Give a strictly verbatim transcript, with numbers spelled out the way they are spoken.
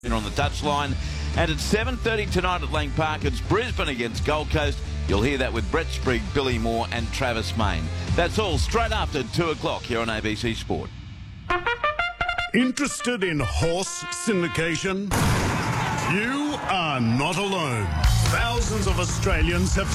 on the touchline. And at seven thirty tonight at Lang Park, it's Brisbane against Gold Coast. You'll hear that with Brett Sprigg, Billy Moore and Travis Main. That's all straight after two o'clock here on A B C Sport. Interested in horse syndication? You are not alone. Thousands of Australians have